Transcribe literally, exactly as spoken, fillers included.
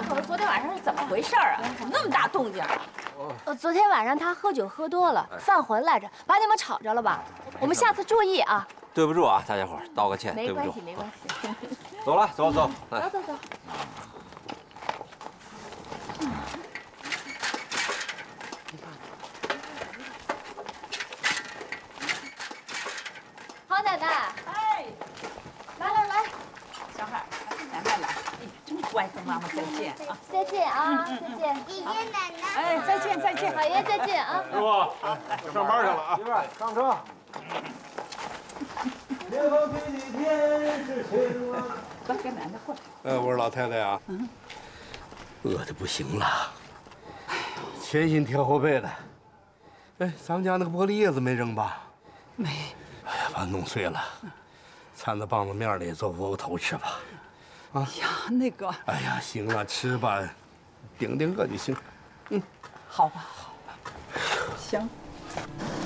口昨天晚上是怎么回事啊？怎么那么大动静啊？ 呃，昨天晚上他喝酒喝多了，犯浑来着，把你们吵着了吧？我们下次注意啊。 对不住啊，大家伙儿，道个歉， 没对不住。 关系，没关系。 走了，走走， 走走走。好奶奶， 哎， 来来来， 小孩，奶奶来，哎，真乖，跟妈妈再见啊！ 再见啊，再见。 爷爷奶奶， 哎，再见再见， 老爷再见啊。 师傅，我上班去了啊。 媳妇儿上车。 快跟奶奶过来。 哎，我说老太太啊， 嗯， 饿的不行了，前心贴后背的。哎，咱们家那个玻璃叶子没扔吧？ 没。 哎呀，把它弄碎了，掺在棒子面里做窝窝头吃吧。啊呀，那个。 哎呀，行了，吃吧，顶顶饿就行。嗯， 好吧，好吧，行。